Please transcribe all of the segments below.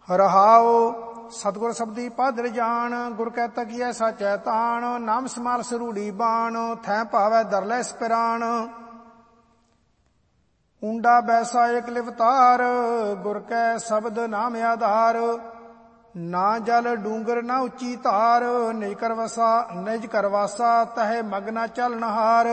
रहाओ सतगुर शब्दी पादर जान, गुर कै तकियै साचै तान, नाम समाल सरूढ़ी बाण, थै भावै धर लै स्पिरान। ऊंडा बैसा एक लिवतार, गुर कै शब्द नाम आधार, ना जल डूंगर ना उच्ची धार, निज करवासा तह मगना चलनहार।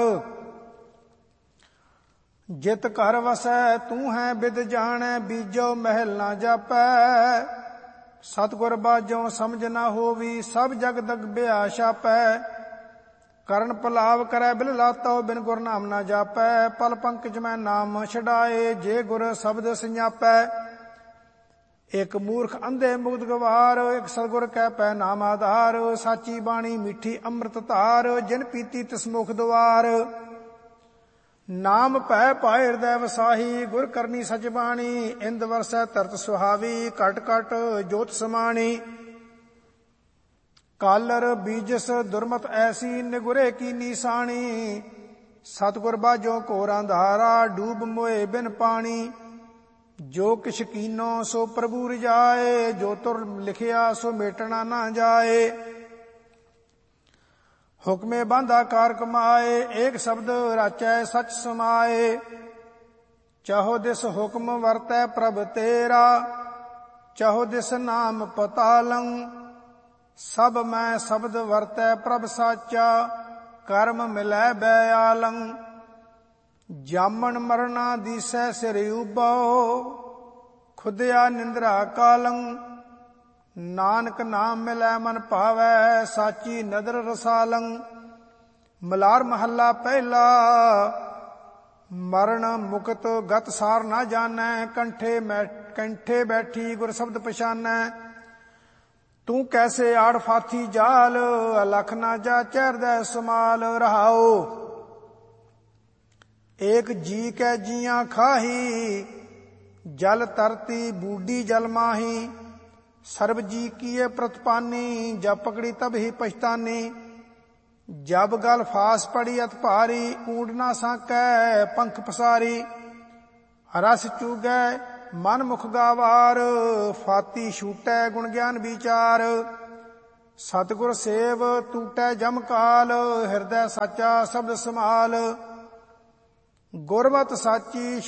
जित घर वसै तू है बिद जानै, बीजो महल ना जापै, सतगुर बाजों समझ ना होवी, सब जग दग बिया छापै। करण पलाव करै बिल लातो, बिन गुर नाम ना जापै, पल पंकज मैं नाम छड़ाए, जे गुर शब्द संजापै। एक मूर्ख अंधे मुग्ध गवार, एक सतगुर कै पै नाम आधार, साची बाणी मीठी अमृत धार, जिन पीती तिस मुख द्वार। नाम पै पाए हृदय वसाही, गुर करनी सच बाणी, इंद वरसै तरत सुहावी, घट घट जोत समाणी। कालर बीजस दुर्मत ऐसी, निगुरे की निशानी, सतगुर बाजों कोरा धारा, डूब मोए बिन पानी। जो किछ कीनो सो प्रभु रिजाए, जो तुर लिखिया सो मेटना ना जाए। हुक्मे बांधा कार कमाए, एक शब्द राचै सच समाए। चाहो दिस हुक्म वरतै प्रभ तेरा, चाहो दिस नाम पतालं। सब मैं शब्द वरतै प्रभ साचा, कर्म मिलै बयालं। जामन मरना दिसै सिर उबाओ, खुदया निंद्रा कालं। नानक नाम मिलै मन भावै, साची नदर रसालं। मलार महला पहला, मरण मुकत गत सार ना जानै, कंठे बैठी गुर शब्द पछानै। तू कैसे आड़ फाथी जाल, अलख ना जा चहरदै समाल। रहाओ एक जी कै जियां खाही, जल तरती बूढ़ी जल माही। सर्व जी किए प्रतिपानी, जब पकड़ी तब ही पछतानी। जब गल फास पड़ी अत भारी, ऊंड ना साकै पंख पसारी। रस चूगै मन मुख गावार, फाती छूटै गुण ज्ञान विचार। सतगुर सेव टूटै जम काल, हृदय साचा शब्द समाल। गुरमत साची